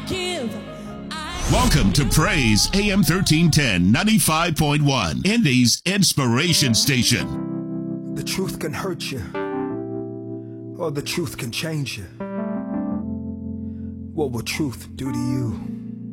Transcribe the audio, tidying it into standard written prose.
Welcome to Praise AM 1310, 95.1, Indy's Inspiration Station. The truth can hurt you, or the truth can change you. What will truth do to you?